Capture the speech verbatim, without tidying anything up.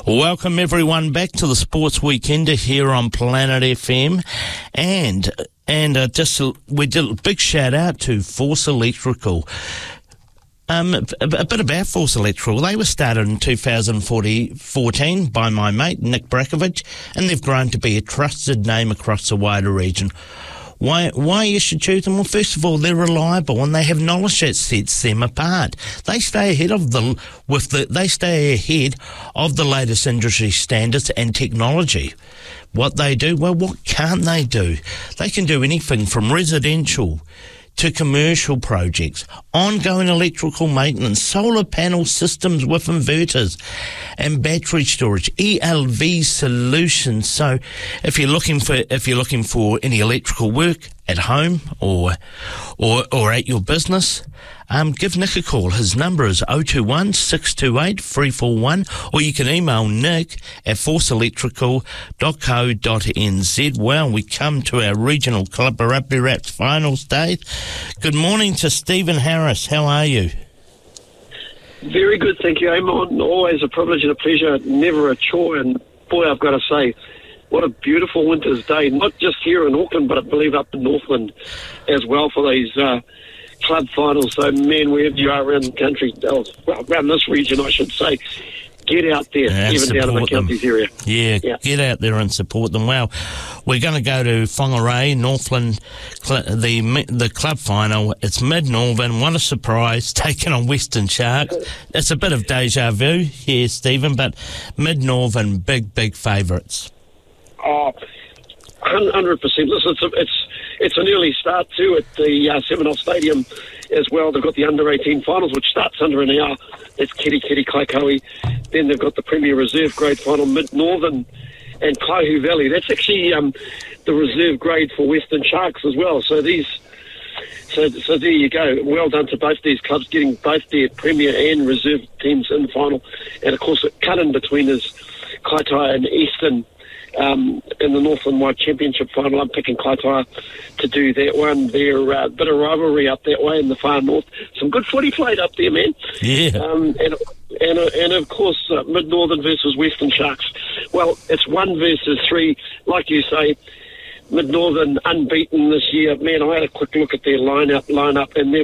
Welcome everyone back to the Sports Weekender here on Planet F M, and and uh, just uh, we did a big shout out to Force Electrical. Um, a, a bit about Force Electrical. They were started in two thousand fourteen by my mate Nick Brakovich, and they've grown to be a trusted name across the wider region. Why why you should choose them? Well, first of all, they're reliable and they have knowledge that sets them apart. They stay ahead of the with the they stay ahead of the latest industry standards and technology. What they do, well, what can't they do? They can do anything from residential to commercial projects, ongoing electrical maintenance, solar panel systems with inverters and battery storage, E L V solutions. So if you're looking for if you're looking for any electrical work at home or or or at your business, um, give Nick a call. His number is oh two one, six two eight, three four one, or you can email nick at force electrical dot co dot n z. Well, we come to our regional club rugby wraps final stage. Good morning to Stephen Harris. How are you? Very good, thank you, Amon. Always a privilege and a pleasure, never a chore. And boy, I've got to say, what a beautiful winter's day, not just here in Auckland, but I believe up in Northland as well for these uh, club finals. So, man, wherever you are around the country, well, around this region, I should say, get out there, yeah, even down in the counties area. Yeah, yeah, get out there and support them. Well, we're going to go to Whangarei, Northland, the the club final. It's Mid-Northern. What a surprise, taking on Western Sharks. It's a bit of deja vu here, Stephen, but Mid-Northern, big, big favourites. Oh, one hundred percent. Listen, it's, a, it's it's an early start too at the uh, Seminole Stadium as well. They've got the under eighteen finals, which starts under an hour. That's Kiri Kiri Kaikohe. Then they've got the Premier Reserve Grade final, Mid-Northern and Kaihu Valley. That's actually um, the reserve grade for Western Sharks as well. So these, so so there you go. Well done to both these clubs, getting both their Premier and Reserve teams in the final. And of course, cut in between is Kaitaia and Eastern. Um, in the Northland Wide Championship final, I'm picking Kaitaia to do that one. They're a uh, bit of rivalry up that way in the far north. Some good footy played up there, man. Yeah. Um, and, and, and of course, uh, Mid-Northern versus Western Sharks. Well, it's one versus three. Like you say, Mid-Northern unbeaten this year. Man, I had a quick look at their line-up, line-up and they're